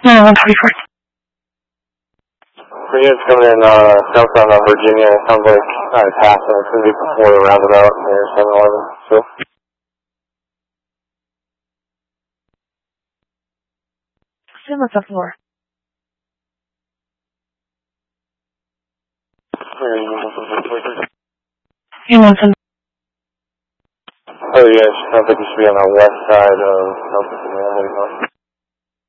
No, 144. Units coming in southbound on Virginia. It sounds like passing. It's going to be before the roundabout near 7-Eleven. So. What's up for? Hamilton. Oh, yes. Sounds like you should be on the west side of South Virginia.